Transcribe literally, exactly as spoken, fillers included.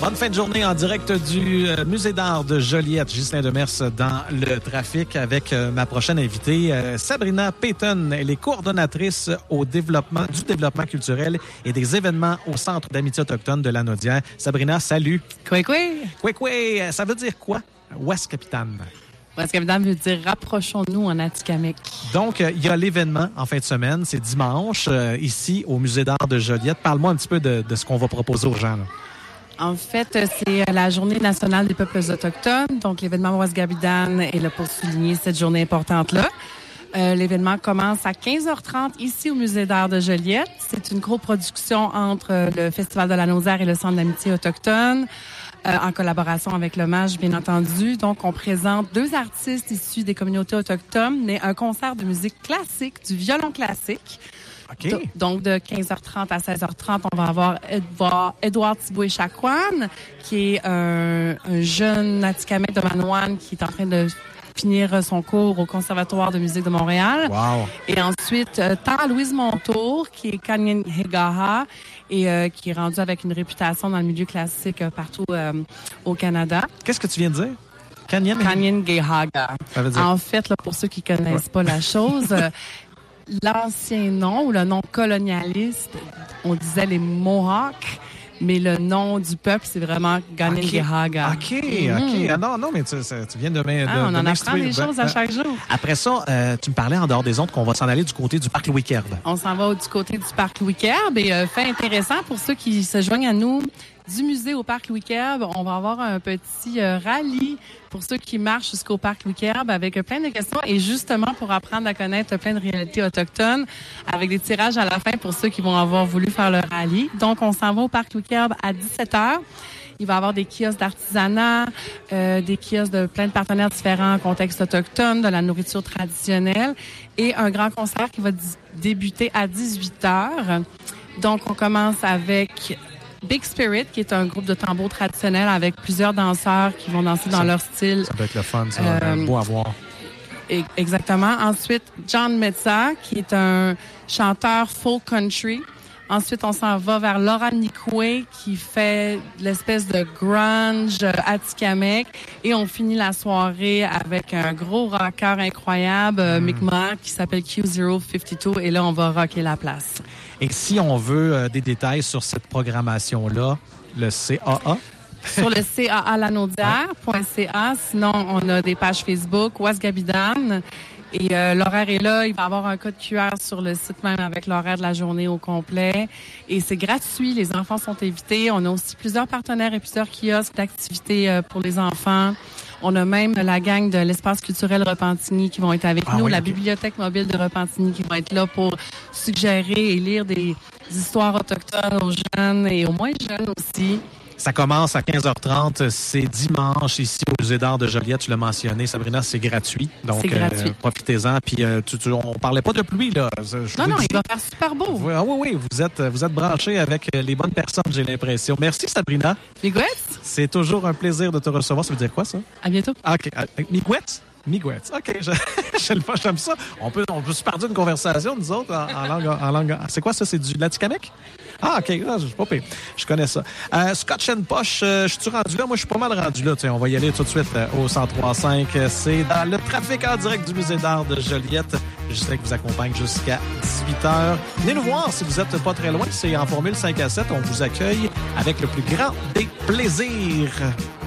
Bonne fin de journée en direct du euh, Musée d'art de Joliette. Ghislain Demers dans le trafic avec euh, ma prochaine invitée, euh, Sabrina Payton. Elle est coordonnatrice au développement, du développement culturel et des événements au Centre d'amitié autochtone de Lanaudière. Sabrina, salut. Quoi, quoi? Quoi, quoi? Ça veut dire quoi? Ouest Capitane. Ouest Capitane veut dire rapprochons-nous en Atikamekw. Donc, il euh, y a l'événement en fin de semaine. C'est dimanche, euh, ici au Musée d'art de Joliette. Parle-moi un petit peu de, de ce qu'on va proposer aux gens, là. En fait, c'est la Journée nationale des peuples autochtones. Donc, l'événement Ouest Capitane est là pour souligner cette journée importante-là. Euh, l'événement commence à quinze heures trente ici au Musée d'art de Joliette. C'est une coproduction entre le Festival de la Naudière et le Centre d'amitié autochtone, euh, en collaboration avec le M A G, bien entendu. Donc, on présente deux artistes issus des communautés autochtones et un concert de musique classique, du violon classique. Okay. Donc, de quinze heures trente à seize heures trente, on va avoir Edouard, Edouard Thibault-Echaquan, qui est un, un jeune Atikamekw de Manoine qui est en train de finir son cours au Conservatoire de musique de Montréal. Wow. Et ensuite, euh, Tara Louise Montour, qui est Kanyen Hegaha et euh, qui est rendue avec une réputation dans le milieu classique euh, partout euh, au Canada. Qu'est-ce que tu viens de dire? Kanyen? Kanyen Hegaha. Ça veut dire... En fait, là, pour ceux qui connaissent ouais. pas la chose... euh, l'ancien nom ou le nom colonialiste, on disait les Mohawks, mais le nom du peuple, c'est vraiment Kanien'kehá:ka. OK, OK. OK. Ah non, non, mais tu, tu viens de m'instruire. Ah, on en apprend des choses à chaque jour. Après ça, euh, tu me parlais en dehors des ondes qu'on va s'en aller du côté du parc Louis-Querbe. On s'en va du côté du parc Louis-Querbe et euh, fait intéressant pour ceux qui se joignent à nous du musée au parc Louis-Querbe, on va avoir un petit euh, rallye pour ceux qui marchent jusqu'au parc Louis-Querbe avec plein de questions et justement pour apprendre à connaître plein de réalités autochtones avec des tirages à la fin pour ceux qui vont avoir voulu faire le rallye. Donc, on s'en va au parc Louis-Querbe à dix-sept heures. Il va y avoir des kiosques d'artisanat, euh, des kiosques de plein de partenaires différents en contexte autochtone, de la nourriture traditionnelle et un grand concert qui va d- débuter à dix-huit heures. Donc, on commence avec Big Spirit, qui est un groupe de tambours traditionnels avec plusieurs danseurs qui vont danser dans ça, leur style. Ça peut être le fun, ça. Euh, beau à voir. Exactement. Ensuite, John Metza, qui est un chanteur folk country. Ensuite, on s'en va vers Laura Nikwe, qui fait l'espèce de grunge Atikamekw. Et on finit la soirée avec un gros rocker incroyable, mm. Mi'kmaq, qui s'appelle Q zéro cinquante-deux. Et là, on va rocker la place. Et si on veut euh, des détails sur cette programmation-là, le C A A? Sur le C A A lanaudière point C A. Sinon, on a des pages Facebook, Ouest Capitane. Et euh, l'horaire est là. Il va y avoir un code Q R sur le site même avec l'horaire de la journée au complet. Et c'est gratuit. Les enfants sont invités. On a aussi plusieurs partenaires et plusieurs kiosques d'activités euh, pour les enfants. On a même la gang de l'Espace culturel Repentigny qui vont être avec ah nous, oui, la okay. bibliothèque mobile de Repentigny qui va être là pour suggérer et lire des histoires autochtones aux jeunes et aux moins jeunes aussi. Ça commence à quinze heures trente, c'est dimanche ici au Musée d'art de Joliette, tu l'as mentionné, Sabrina, c'est gratuit. Donc, c'est gratuit. Euh, profitez-en. Puis, euh, tu, tu, on parlait pas de pluie, là. Je non, non, dis. il va faire super beau. Oui, oui, oui, vous êtes, vous êtes branchés avec les bonnes personnes, j'ai l'impression. Merci, Sabrina. Migouette? C'est toujours un plaisir de te recevoir. Ça veut dire quoi, ça? À bientôt. Ah, OK. Migouette? Migouette. OK, je, j'aime ça. On peut, on peut se perdre une conversation, nous autres, en, en langue. En langue. C'est quoi ça? C'est du l'Atikamekw? Ah, OK. Ah, je, pas pire. Je connais ça. Euh, Scotch and Posh, euh, je suis rendu là? Moi, je suis pas mal rendu là. Tiens, on va y aller tout de suite euh, au cent trois cinq. C'est dans le trafic en direct du Musée d'art de Joliette. Je sais que vous accompagne jusqu'à dix-huit heures. Venez nous voir si vous êtes pas très loin. C'est en formule cinq à sept. On vous accueille avec le plus grand des plaisirs.